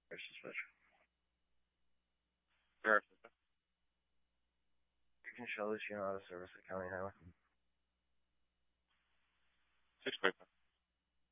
There's suspicion. Sheriff. You can show Luciano Auto Service at County Highway. 655.